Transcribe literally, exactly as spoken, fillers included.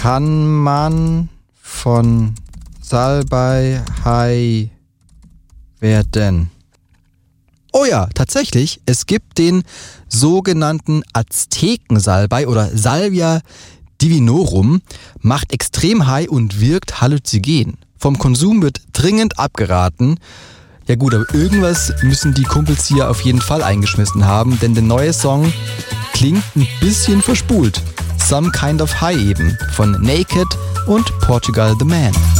kann man von Salbei high werden? Oh ja, tatsächlich, es gibt den sogenannten Aztekensalbei oder Salvia divinorum, macht extrem high und wirkt halluzinogen. Vom Konsum wird dringend abgeraten. Ja gut, aber irgendwas müssen die Kumpels hier auf jeden Fall eingeschmissen haben, denn der neue Song klingt ein bisschen verspult. Some Kind of High eben, von Naked und Portugal the Man.